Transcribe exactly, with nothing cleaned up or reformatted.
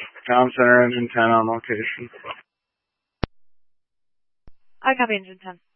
Town Center, engine ten on location. I copy engine ten.